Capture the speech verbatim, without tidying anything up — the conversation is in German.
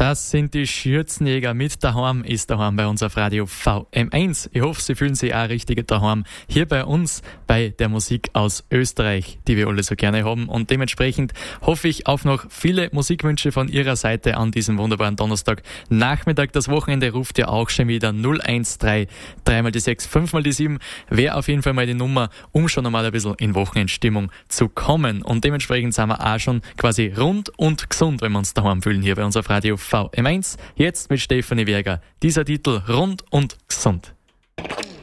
Das sind die Schürzenjäger mit daheim, ist daheim bei uns auf Radio V M eins. Ich hoffe, Sie fühlen sich auch richtig daheim hier bei uns, bei der Musik aus Österreich, die wir alle so gerne haben. Und dementsprechend hoffe ich auf noch viele Musikwünsche von Ihrer Seite an diesem wunderbaren Donnerstag Nachmittag. Das Wochenende ruft ja auch schon wieder null eins drei, drei mal die sechs, fünf mal die sieben. Wäre auf jeden Fall mal die Nummer, um schon einmal ein bisschen in Wochenendstimmung zu kommen. Und dementsprechend sind wir auch schon quasi rund und gesund, wenn wir uns daheim fühlen hier bei uns auf Radio V M eins. Jetzt mit Stefanie Werger. Dieser Titel Rund und gesund.